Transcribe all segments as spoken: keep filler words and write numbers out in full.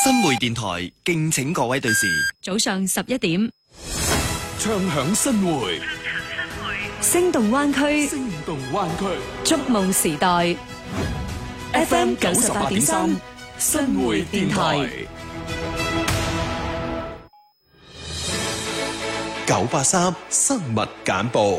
新匯電台敬請各位對視。 早上十一點， 唱響新匯， 聲動灣區， 聲動灣區， 觸夢時代。F M 九十八點三，新匯電台。 九八三生物簡報。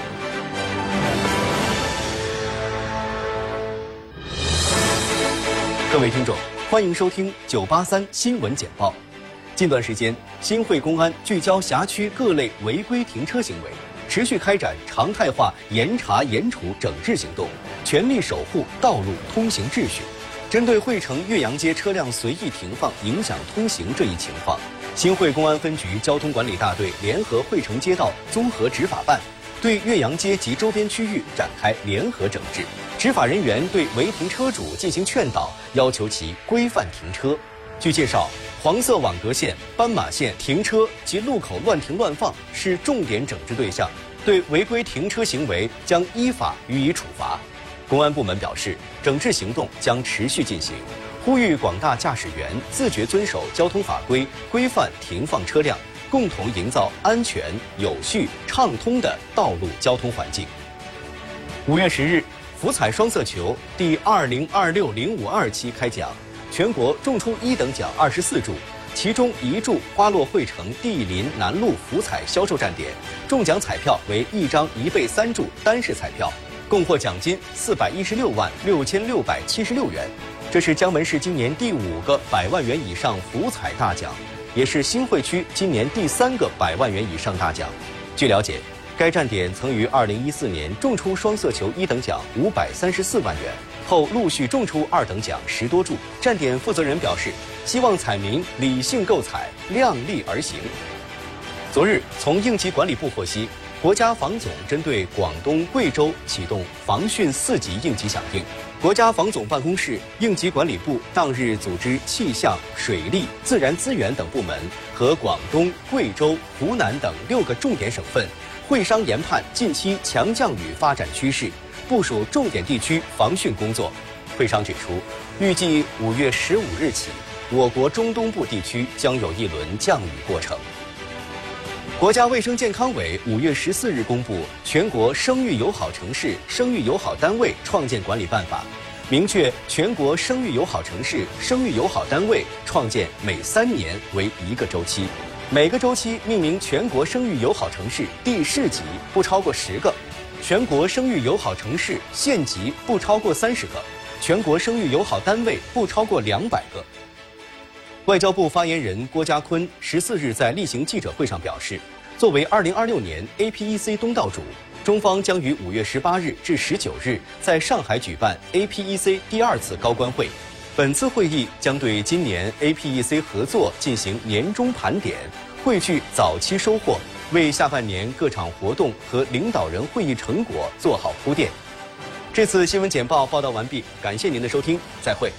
各位聽眾，歡迎收聽九八三新聞簡報。近段時間，新會公安聚焦轄區各類違規停車行為，持續開展常態化嚴查嚴處整治行動，全力守護道路通行秩序。針對惠城岳陽街車輛隨意停放影響通行這一情況，新會公安分局交通管理大隊聯合惠城街道綜合執法辦，對岳陽街及周邊區域展開聯合整治。執法人員對違停車主進行勸導，要求其規範停車。據介紹，黃色網格線、斑馬線停車及路口亂停亂放是重點整治對象，對違規停車行為將依法予以處罰。公安部門表示，整治行動將持續進行，呼籲廣大駕駛員自覺遵守交通法規，規範停放車輛，共同營造安全、有序、暢通的道路交通環境。五月十日，福彩雙色球第二零二六零五二期開獎，全國中出一等獎二十四注，其中一注花落惠城地林南路福彩銷售站點，中獎彩票為一張一倍三注單式彩票，共獲獎金四百一十六萬六千六百七十六元。這是江門市今年第五個百萬元以上福彩大獎，也是新會區今年第三個百萬元以上大獎。據了解，該站點曾於二零一四年中出雙色球一等獎五百三十四萬元，後陸續中出二等獎十多注。站點負責人表示，希望彩民理性購彩，量力而行。昨日，從應急管理部獲悉，國家防總針對廣東、貴州啟動防汛四級應急響應。國家防總辦公室、應急管理部當日組織氣象、水利、自然資源等部門和廣東、貴州、湖南等六個重點省份會商研判近期強降雨發展趨勢，部署重點地區防汛工作。會商指出，預計五月十五日起，我國中東部地區將有一輪降雨過程。國家衛生健康委五月十四日公布《全國生育友好城市、生育友好單位創建管理辦法》，明確全國生育友好城市、生育友好單位創建每三年為一個週期，每個週期命名全國生育友好城市地市級不超過十個，全國生育友好城市縣級不超過三十個，全國生育友好單位不超過兩百個。外交部發言人郭家坤十四日在例行記者會上表示，作為二零二六年 A P E C 東道主，中方將於五月十八日至十九日在上海舉辦 A P E C 第二次高官會。本次會議將對今年 A P E C 合作進行年終盤點，匯聚早期收穫，為下半年各場活動和領導人會議成果做好鋪墊。這次新聞簡報報道完畢，感謝您的收聽，再會。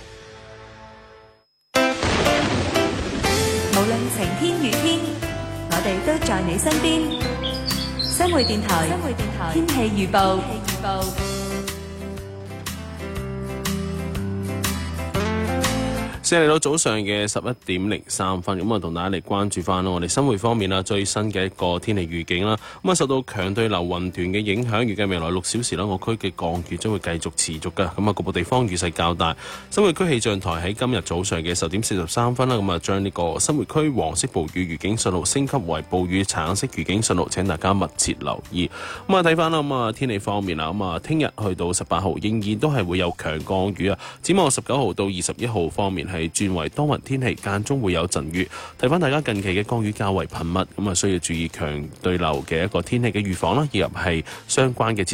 無論晴天雨天，我哋都在你身邊。新匯電台，新匯電台天氣預報。天氣預報。 先嚟到早上嘅十一點零三分，咁啊同大家嚟關注翻我哋新會方面啦，最新嘅一個天氣預警啦。咁啊受到強對流雲團嘅影響，預計未來六小時啦，我區嘅降雨將會繼續持續㗎。咁啊局部地方雨勢較大。新會區氣象台喺今日早上嘅十點四十三分啦，咁啊將呢個新會區黃色暴雨預警信號升級為暴雨橙色預警信號，請大家密切留意。咁啊睇翻啦，咁啊天氣方面啦，咁啊聽日去到十八號仍然都係會有強降雨啊。展望十九號到二十一號方面係轉為多雲天氣，間中會有陣雨。提翻大家近期嘅降雨較為頻密，咁啊需要注意強對流嘅一個天氣嘅預防啦，以及係相關嘅